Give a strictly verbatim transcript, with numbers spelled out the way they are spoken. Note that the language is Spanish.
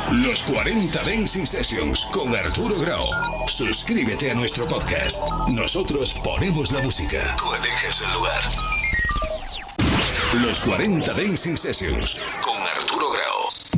Los cuarenta Dancing Sessions con Arturo Grau. Suscríbete a nuestro podcast. Nosotros ponemos la música. Tú eliges el lugar. Los cuarenta Dancing Sessions con Arturo Grau.